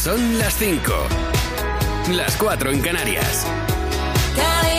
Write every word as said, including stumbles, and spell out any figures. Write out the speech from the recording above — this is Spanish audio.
Son las cinco. Las cuatro en Canarias. Cadena